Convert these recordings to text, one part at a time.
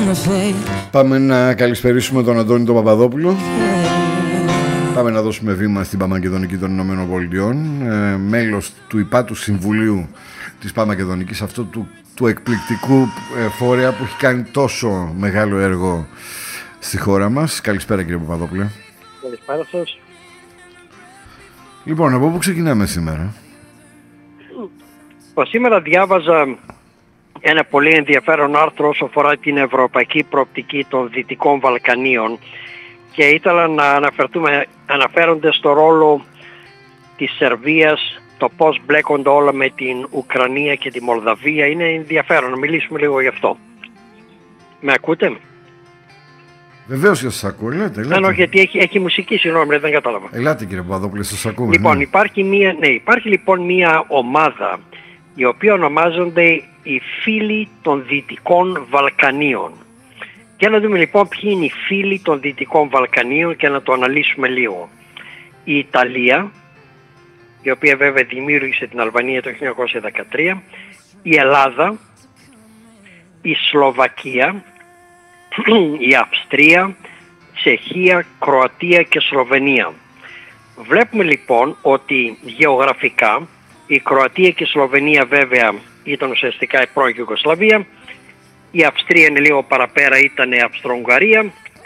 Πάμε να καλησπερίσουμε τον Αντώνη τον Παπαδόπουλο. Πάμε να δώσουμε βήμα στην Παμακεδονική των Ηνωμένων Πολιτειών, μέλος του Υπάτου Συμβουλίου της Παμακεδονικής, αυτού του εκπληκτικού φορέα που έχει κάνει τόσο μεγάλο έργο στη χώρα μας. Καλησπέρα κύριε Παπαδόπουλε. Καλησπέρα σας. Λοιπόν, από πού ξεκινάμε σήμερα? Σήμερα διάβαζα ένα πολύ ενδιαφέρον άρθρο όσο αφορά την ευρωπαϊκή προοπτική των Δυτικών Βαλκανίων και ήθελα να αναφέρονται στο ρόλο της Σερβίας, το πώς μπλέκονται όλα με την Ουκρανία και τη Μολδαβία. Είναι ενδιαφέρον να μιλήσουμε λίγο γι' αυτό. Με ακούτε? Βεβαίως και σας ακούω, ελάτε. Ναι, γιατί έχει μουσική, συγγνώμη, δεν κατάλαβα. Ελάτε κύριε Παπαδόπουλε, σας ακούω. Λοιπόν, ναι. υπάρχει λοιπόν μια ομάδα η οποία ονομάζονται οι Φίλοι των Δυτικών Βαλκανίων. Και να δούμε λοιπόν ποιοι είναι οι φίλοι των Δυτικών Βαλκανίων και να το αναλύσουμε λίγο. Η Ιταλία, η οποία βέβαια δημιούργησε την Αλβανία το 1913, η Ελλάδα, η Σλοβακία, η Αυστρία, Τσεχία, Κροατία και Σλοβενία. Βλέπουμε λοιπόν ότι γεωγραφικά η Κροατία και η Σλοβενία βέβαια ήταν ουσιαστικά η πρώην Ιουγκοσλαβία, η Αυστρία είναι λίγο παραπέρα, ήταν η Αυστρο-Ουγγαρία,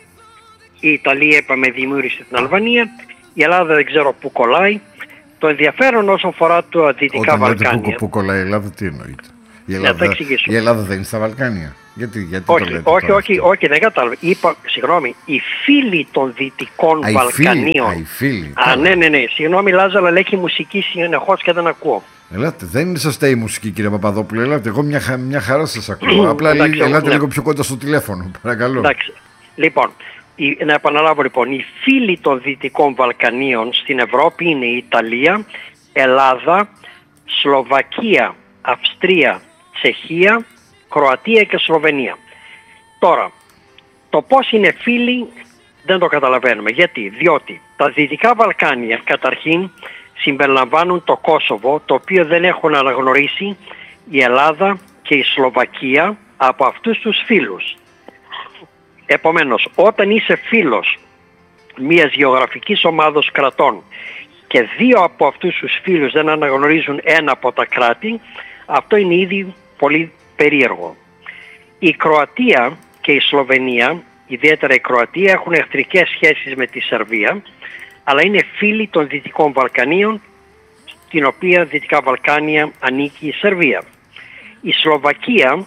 η Ιταλία είπαμε δημιούργησε την Αλβανία, η Ελλάδα δεν ξέρω πού κολλάει. Το ενδιαφέρον όσον αφορά τα Δυτικά Βαλκάνια. Όταν πού κολλάει η Ελλάδα, τι εννοείται? Η Ελλάδα δεν είναι στα Βαλκάνια. Γιατί όχι, δεν κατάλαβα. Είπα, συγγνώμη, οι φίλοι των Δυτικών Βαλκανίων. Ναι. Συγγνώμη Λάζαρα, αλλά έχει μουσική συνεχώς και δεν ακούω. Ελάτε, δεν είναι σωστή η μουσική κύριε Παπαδόπουλε. Ελάτε, εγώ μια χαρά σας ακούω. Απλά ελάτε λίγο πιο κοντά στο τηλέφωνο, παρακαλώ. Εντάξει. Λοιπόν, να επαναλάβω λοιπόν, οι φίλοι των Δυτικών Βαλκανίων στην Ευρώπη είναι η Ιταλία, Ελλάδα, Σλοβακία, Αυστρία, Τσεχία, Κροατία και Σλοβενία. Τώρα, το πώς είναι φίλοι δεν το καταλαβαίνουμε. Γιατί? Διότι τα Δυτικά Βαλκάνια καταρχήν συμπεριλαμβάνουν το Κόσοβο, το οποίο δεν έχουν αναγνωρίσει η Ελλάδα και η Σλοβακία από αυτούς τους φίλους. Επομένως, όταν είσαι φίλος μιας γεωγραφικής ομάδος κρατών και δύο από αυτούς τους φίλους δεν αναγνωρίζουν ένα από τα κράτη, αυτό είναι ήδη πολύ περίεργο. Η Κροατία και η Σλοβενία, ιδιαίτερα η Κροατία, έχουν εχθρικές σχέσεις με τη Σερβία, αλλά είναι φίλοι των Δυτικών Βαλκανίων, την οποία Δυτικά Βαλκάνια ανήκει η Σερβία. Η Σλοβακία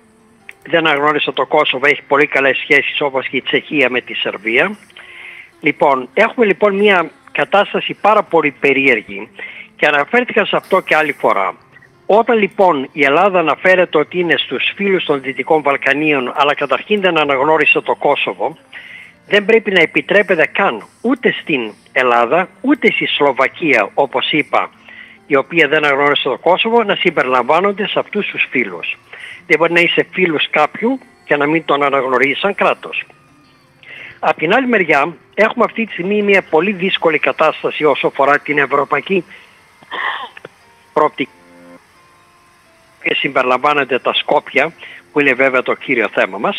δεν αναγνώρισε το Κόσοβο, έχει πολύ καλές σχέσεις όπως και η Τσεχία με τη Σερβία. Λοιπόν, έχουμε λοιπόν μια κατάσταση πάρα πολύ περίεργη και αναφέρθηκα σε αυτό και άλλη φορά. Όταν λοιπόν η Ελλάδα αναφέρεται ότι είναι στους φίλους των Δυτικών Βαλκανίων, αλλά καταρχήν δεν αναγνώρισε το Κόσοβο, δεν πρέπει να επιτρέπεται καν ούτε στην Ελλάδα ούτε στη Σλοβακία, όπως είπα, η οποία δεν αναγνώρισε το Κόσοβο, να συμπεριλαμβάνονται σε αυτούς τους φίλους. Δεν μπορεί να είσαι φίλος κάποιου και να μην τον αναγνωρίζει σαν κράτος. Απ' την άλλη μεριά έχουμε αυτή τη στιγμή μια πολύ δύσκολη κατάσταση όσο αφορά την ευρωπαϊκή προοπτική. Και συμπεριλαμβάνονται τα Σκόπια, που είναι βέβαια το κύριο θέμα μας,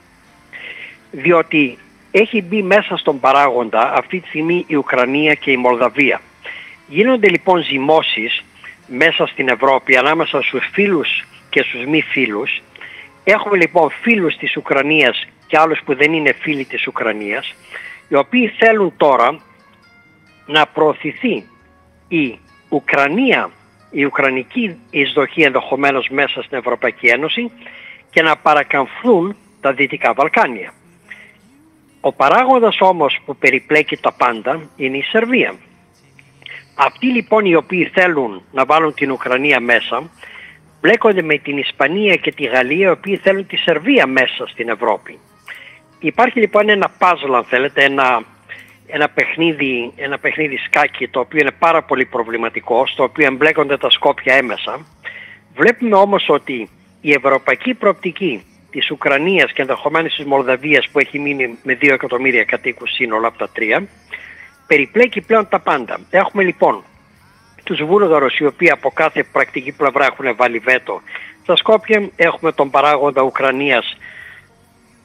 διότι έχει μπει μέσα στον παράγοντα αυτή τη στιγμή η Ουκρανία και η Μολδαβία. Γίνονται λοιπόν ζυμώσεις μέσα στην Ευρώπη ανάμεσα στους φίλους και στους μη φίλους. Έχουμε λοιπόν φίλους της Ουκρανίας και άλλους που δεν είναι φίλοι της Ουκρανίας, οι οποίοι θέλουν τώρα να προωθηθεί η Ουκρανία, η ουκρανική εισδοχή ενδεχομένως μέσα στην Ευρωπαϊκή Ένωση και να παρακαμφθούν τα Δυτικά Βαλκάνια. Ο παράγοντας όμως που περιπλέκει τα πάντα είναι η Σερβία. Αυτοί λοιπόν οι οποίοι θέλουν να βάλουν την Ουκρανία μέσα μπλέκονται με την Ισπανία και τη Γαλλία, οι οποίοι θέλουν τη Σερβία μέσα στην Ευρώπη. Υπάρχει λοιπόν ένα puzzle, αν θέλετε, ένα παιχνίδι σκάκι, το οποίο είναι πάρα πολύ προβληματικό, στο οποίο εμπλέκονται τα Σκόπια έμεσα. Βλέπουμε όμως ότι η ευρωπαϊκή προοπτική της Ουκρανίας και ενδεχομένως της Μολδαβίας, που έχει μείνει με 2 εκατομμύρια κατοίκους σύνολο από τα 3, περιπλέκει πλέον τα πάντα. Έχουμε λοιπόν τους Βούλγαρους, οι οποίοι από κάθε πρακτική πλευρά έχουν βάλει βέτο. Στα Σκόπια έχουμε τον παράγοντα Ουκρανίας,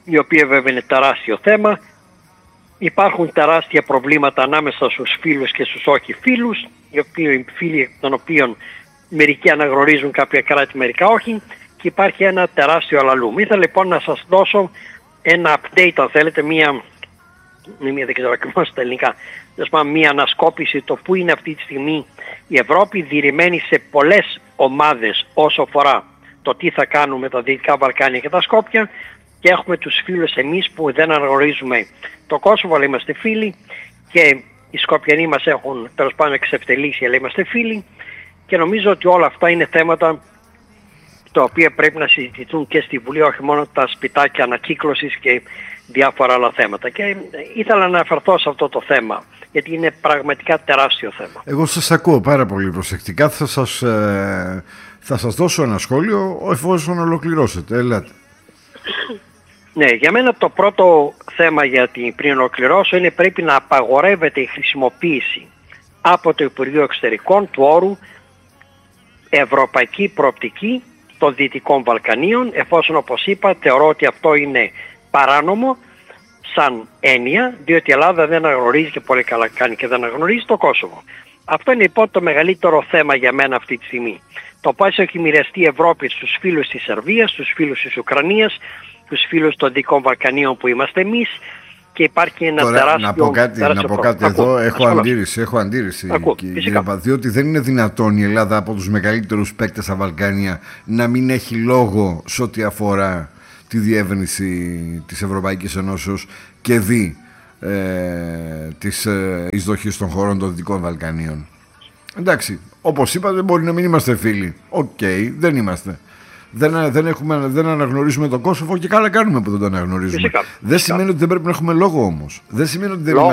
η οποία βέβαια είναι τεράστιο θέμα. Υπάρχουν τεράστια προβλήματα ανάμεσα στους φίλους και στους όχι φίλους, οι φίλοι των οποίων μερικοί αναγνωρίζουν κάποια κράτη, μερικά όχι, και υπάρχει ένα τεράστιο αλαλούμ. Ήθελα λοιπόν να σας δώσω ένα update, αν θέλετε, δεν ξέρω ακριβώς στα ελληνικά, μια ανασκόπηση το που είναι αυτή τη στιγμή η Ευρώπη, διηρημένη σε πολλές ομάδες όσο αφορά το τι θα κάνουμε με τα Δυτικά Βαλκάνια και τα Σκόπια, και έχουμε τους φίλους εμείς που δεν αναγνωρίζουμε το Κόσοβο, αλλά είμαστε φίλοι, και οι Σκοπιανοί μας έχουν τέλος πάντων εξευτελίσει, αλλά είμαστε φίλοι, και νομίζω ότι όλα αυτά είναι θέματα τα οποία πρέπει να συζητηθούν και στη Βουλή, όχι μόνο τα σπιτάκια ανακύκλωσης και διάφορα άλλα θέματα. Και ήθελα να αναφερθώ σε αυτό το θέμα, γιατί είναι πραγματικά τεράστιο θέμα. Εγώ σας ακούω πάρα πολύ προσεκτικά. Θα σας δώσω ένα σχόλιο εφόσον ολοκληρώσετε. Ελάτε. Ναι, για μένα το πρώτο θέμα, γιατί πριν ολοκληρώσω, είναι πρέπει να απαγορεύεται η χρησιμοποίηση από το Υπουργείο Εξωτερικών του όρου ευρωπαϊκή προοπτική των Δυτικών Βαλκανίων, εφόσον, όπως είπα, θεωρώ ότι αυτό είναι παράνομο σαν έννοια, διότι η Ελλάδα δεν αναγνωρίζει, και πολύ καλά κάνει και δεν αναγνωρίζει, το Κόσοβο. Αυτό είναι λοιπόν το μεγαλύτερο θέμα για μένα αυτή τη στιγμή. Το πώς έχει μοιραστεί η Ευρώπη στους φίλους της Σερβίας, στους φίλους της Ουκρανίας, στους φίλους των Δυτικών Βαλκανίων που είμαστε εμείς, και υπάρχει ένα τεράστιο... Να πω κάτι εδώ, έχω αντίρρηση κύριε διότι δεν είναι δυνατόν η Ελλάδα από τους μεγαλύτερους παίκτες στα Βαλκάνια να μην έχει λόγο σε ό,τι αφορά τη διεύρυνση της Ευρωπαϊκής Ενώσεως και της εισδοχής των χωρών των Δυτικών Βαλκανίων. Εντάξει, όπως είπατε, μπορεί να μην είμαστε φίλοι. Οκ, δεν είμαστε. Δεν αναγνωρίζουμε το Κόσοβο, και καλά κάνουμε που δεν το αναγνωρίζουμε. Φυσικά. Δεν σημαίνει ότι δεν πρέπει να έχουμε λόγο όμως. Δεν σημαίνει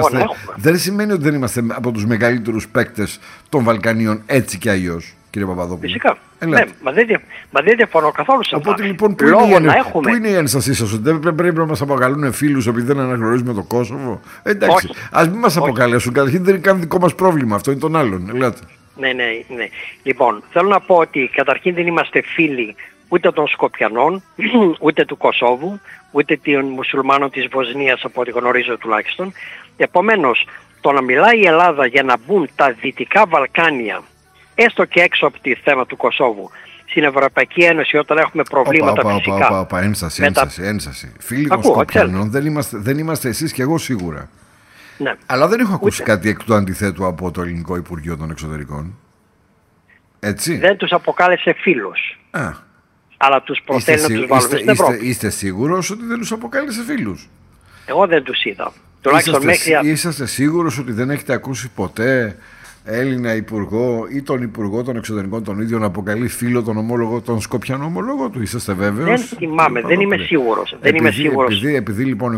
ότι δεν είμαστε από τους μεγαλύτερους παίκτες των Βαλκανίων, έτσι και αλλιώς, κύριε Παπαδόπουλο. Φυσικά. Ναι, μα δεν διαφωνώ καθόλου σε αυτό. Οπότε λοιπόν, πού είναι η ένστασή σας, ότι δεν πρέπει να μας αποκαλούν φίλους επειδή δεν αναγνωρίζουμε το Κόσοβο? Εντάξει, ας μην μας αποκαλέσουν. Καταρχήν δεν είναι καν δικό μας πρόβλημα, αυτό είναι των άλλων. Ελάτε. Ναι. Λοιπόν, θέλω να πω ότι καταρχήν δεν είμαστε φίλοι ούτε των Σκοπιανών, ούτε του Κωσόβου, ούτε των μουσουλμάνων της Βοσνίας, από ό,τι γνωρίζω τουλάχιστον. Επομένως, το να μιλάει η Ελλάδα για να μπουν τα Δυτικά Βαλκάνια, έστω και έξω από τη θέμα του Κωσόβου, στην Ευρωπαϊκή Ένωση, όταν έχουμε προβλήματα φυσικά... Ένσταση. Φίλοι των Σκοπιανών δεν είμαστε εσείς και εγώ σίγουρα. Ναι. Αλλά δεν έχω ακούσει κάτι εκ του αντιθέτου από το Ελληνικό Υπουργείο των Εξωτερικών. Έτσι. Δεν τους αποκάλεσε φίλους. Αλλά τους προτείνει να τους βάλουμε στην Ευρώπη. Είστε σίγουρος ότι δεν τους αποκάλεσε φίλους? Εγώ δεν τους είδα. Είσαστε σίγουρος ότι δεν έχετε ακούσει ποτέ Έλληνα υπουργό ή τον Υπουργό των Εξωτερικών τον ίδιο να αποκαλεί φίλο τον ομόλογο, τον Σκοπιανό ομόλογο του? Είσαστε βέβαιος? Δεν θυμάμαι, δεν είμαι σίγουρος. Επειδή λοιπόν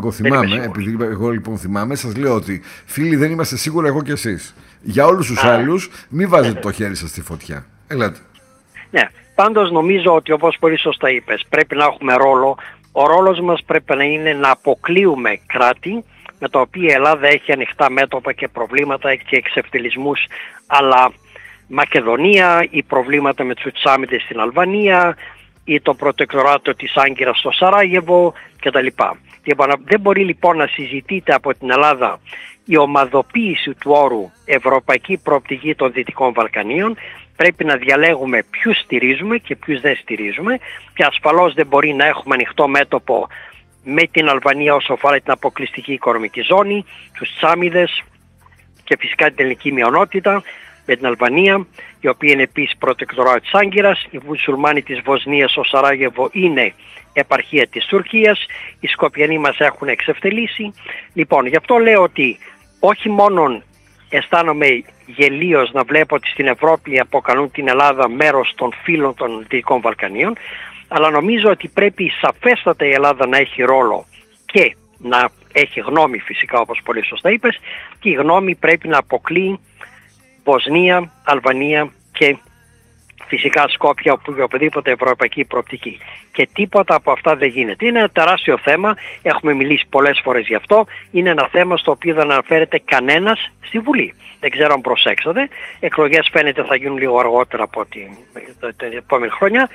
εγώ θυμάμαι, σας λέω ότι φίλοι δεν είμαστε σίγουρα εγώ και εσείς. Για όλους τους άλλους μην βάζετε το χέρι σας στη φωτιά. Ελάτε. Ναι, πάντως νομίζω ότι, όπως πολύ σωστά είπες, πρέπει να έχουμε ρόλο. Ο ρόλος μας πρέπει να είναι να αποκλείουμε κράτη με τα οποία η Ελλάδα έχει ανοιχτά μέτωπα και προβλήματα και εξευτελισμούς, αλλά Μακεδονία, ή προβλήματα με τους Τσάμιδες στην Αλβανία, ή το προτεκτοράτο της Άγκυρας στο Σαράγεβο κτλ. Δεν μπορεί λοιπόν να συζητείται από την Ελλάδα η ομαδοποίηση του όρου Ευρωπαϊκή Προοπτική των Δυτικών Βαλκανίων. Πρέπει να διαλέγουμε ποιους στηρίζουμε και ποιους δεν στηρίζουμε, και ασφαλώς δεν μπορεί να έχουμε ανοιχτό μέτωπο με την Αλβανία όσο αφορά την αποκλειστική οικονομική ζώνη, τους Τσάμιδες και φυσικά την ελληνική μειονότητα, με την Αλβανία, η οποία είναι επίσης προτεκτοράτο της Άγκυρας, οι μουσουλμάνοι της Βοσνίας στο Σαράγεβο είναι επαρχία της Τουρκίας, οι Σκοπιανοί μας έχουν εξευτελίσει. Λοιπόν, γι' αυτό λέω ότι όχι μόνον αισθάνομαι γελίος να βλέπω ότι στην Ευρώπη αποκαλούν την Ελλάδα μέρος των φίλων των Δυτικών Βαλκανίων, αλλά νομίζω ότι πρέπει σαφέστατα η Ελλάδα να έχει ρόλο και να έχει γνώμη, φυσικά, όπως πολύ σωστά είπες, και η γνώμη πρέπει να αποκλείει Βοσνία, Αλβανία και φυσικά Σκόπια, οπουδήποτε ευρωπαϊκή προοπτική. Και τίποτα από αυτά δεν γίνεται. Είναι ένα τεράστιο θέμα, έχουμε μιλήσει πολλές φορές γι' αυτό. Είναι ένα θέμα στο οποίο δεν αναφέρεται κανένας στη Βουλή. Δεν ξέρω αν προσέξατε. Εκλογές φαίνεται θα γίνουν λίγο αργότερα από την επόμενη χρονιά.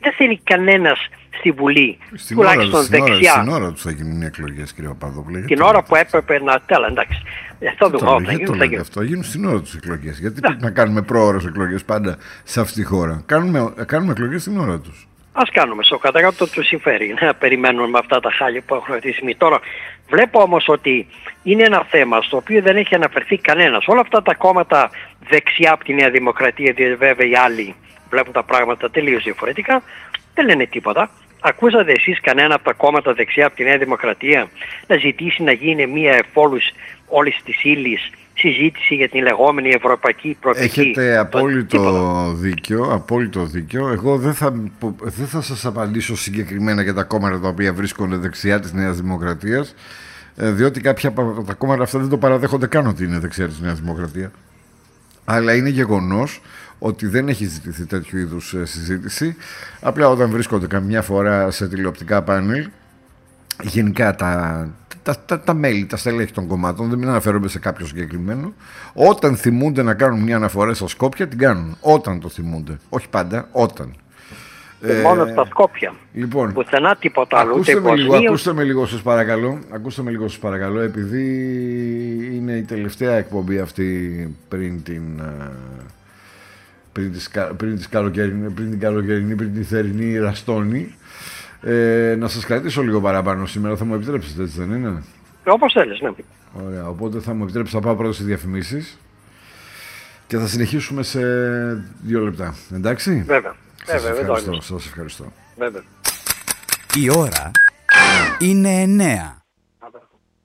δεν θέλει κανένας στη Βουλή, τουλάχιστον δεξιά. Στην ώρα τους θα γίνουν οι εκλογές, κύριε Παπαδόπουλε. Την ώρα που έπρεπε να... Τέλα, εντάξει. Θα δούμε. Θα γίνουν στην ώρα τους εκλογές. Γιατί πρέπει να κάνουμε πρόωρες εκλογές πάντα σε αυτή τη χώρα? Κάνουμε εκλογές στην ώρα τους. Ας κάνουμε, στο κατακάτω του συμφέρει να περιμένουμε με αυτά τα χάλια που έχουν αυτή τη στιγμή. Τώρα βλέπω όμως ότι είναι ένα θέμα στο οποίο δεν έχει αναφερθεί κανένας. Όλα αυτά τα κόμματα δεξιά από τη Νέα Δημοκρατία, διότι βέβαια οι άλλοι βλέπουν τα πράγματα τελείως διαφορετικά, δεν λένε τίποτα. Ακούσατε εσείς κανένα από τα κόμματα δεξιά από τη Νέα Δημοκρατία να ζητήσει να γίνει μια εφόλους όλης της ύλης συζήτηση για την λεγόμενη ευρωπαϊκή προοπτική? Έχετε απόλυτο δίκιο. Εγώ δεν θα σας απαντήσω συγκεκριμένα για τα κόμματα τα οποία βρίσκονται δεξιά της Νέας Δημοκρατίας, διότι κάποια από τα κόμματα αυτά δεν το παραδέχονται καν ότι είναι δεξιά της Νέας Δημοκρατία. Αλλά είναι γεγονός ότι δεν έχει ζητηθεί τέτοιου είδους συζήτηση. Απλά όταν βρίσκονται καμιά φορά σε τηλεοπτικά πάνελ, γενικά τα μέλη, τα στελέχη των κομμάτων, δεν αναφέρομαι σε κάποιο συγκεκριμένο, όταν θυμούνται να κάνουν μια αναφορά στα Σκόπια, την κάνουν. Όταν το θυμούνται. Όχι πάντα, όταν. Μόνο στα Σκόπια. Λοιπόν, πουθενά τίποτα άλλο. Ακούστε με λίγο σας παρακαλώ, επειδή είναι η τελευταία εκπομπή αυτή πριν την θερινή Ραστόνη. Να σας κρατήσω λίγο παραπάνω σήμερα, θα μου επιτρέψετε, έτσι δεν είναι? Όπως θέλεις, ναι. Ωραία, οπότε θα μου επιτρέψετε να πάω πρώτα στις διαφημίσεις και θα συνεχίσουμε σε 2 λεπτά. Εντάξει? Βέβαια. Σας ευχαριστώ. Βέβαια. Η ώρα είναι 9.